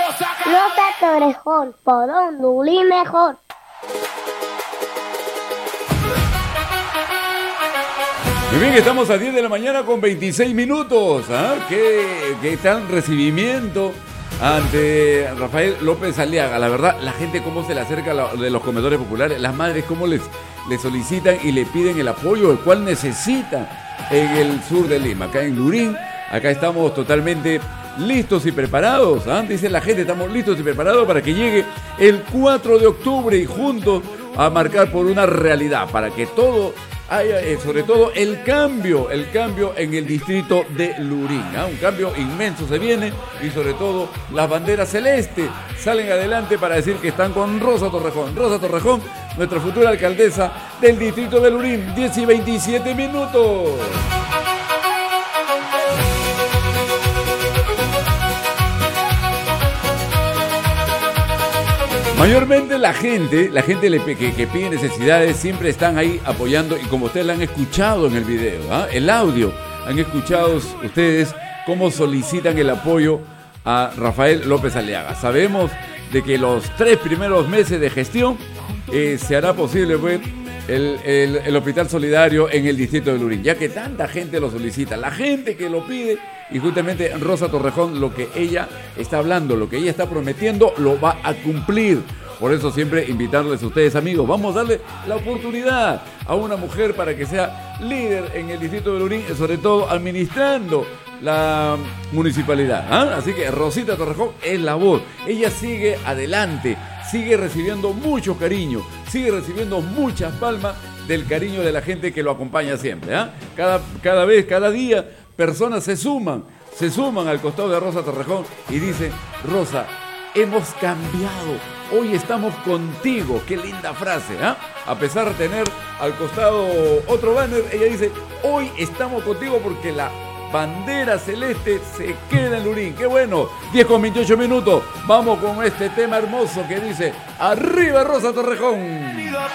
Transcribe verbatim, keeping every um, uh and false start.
Rosa Torrejón, por un Lurín mejor. Muy bien, estamos a diez de la mañana con veintiséis minutos. ¿Ah? ¿Qué, qué tal recibimiento ante Rafael López Aliaga? La verdad, la gente cómo se le acerca de los comedores populares, las madres cómo les, les solicitan y le piden el apoyo, el cual necesita en el sur de Lima, acá en Lurín. Acá estamos totalmente listos y preparados. ¿Ah? Dice la gente, estamos listos y preparados para que llegue el cuatro de octubre y juntos a marcar por una realidad, para que todo haya, eh, sobre todo el cambio, el cambio en el distrito de Lurín. ¿Ah? Un cambio inmenso se viene y sobre todo las banderas celestes salen adelante para decir que están con Rosa Torrejón. Rosa Torrejón, nuestra futura alcaldesa del distrito de Lurín. diez y veintisiete minutos. Mayormente la gente, la gente le, que, que pide necesidades siempre están ahí apoyando y como ustedes la han escuchado en el video, ¿ah? El audio, han escuchado ustedes cómo solicitan el apoyo a Rafael López Aliaga. Sabemos de que los tres primeros meses de gestión eh, se hará posible pues, el, el, el hospital solidario en el distrito de Lurín, ya que tanta gente lo solicita, la gente que lo pide. Y justamente Rosa Torrejón, lo que ella está hablando, lo que ella está prometiendo, lo va a cumplir. Por eso siempre invitarles a ustedes, amigos, vamos a darle la oportunidad a una mujer para que sea líder en el distrito de Lurín, sobre todo administrando la municipalidad. ¿Ah? Así que Rosita Torrejón es la voz. Ella sigue adelante, sigue recibiendo mucho cariño, sigue recibiendo muchas palmas del cariño de la gente que lo acompaña siempre. ¿Ah? Cada, cada vez, cada día, personas se suman, se suman al costado de Rosa Torrejón y dicen, Rosa, hemos cambiado, hoy estamos contigo. Qué linda frase, ¿ah? ¿eh? A pesar de tener al costado otro banner, ella dice, hoy estamos contigo porque la bandera celeste se queda en Lurín. ¡Qué bueno! diez con veintiocho minutos, vamos con este tema hermoso que dice, arriba Rosa Torrejón.